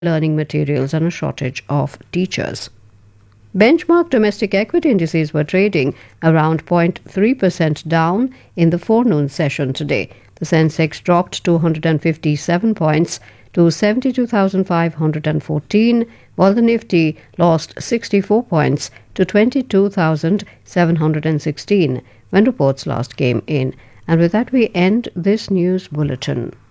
learning materials and a shortage of teachers. Benchmark domestic equity indices were trading around 0.3% down in the forenoon session today. The Sensex dropped 257 points to 72,514, while the Nifty lost 64 points to 22,716 when reports last came in. And with that, we end this news bulletin.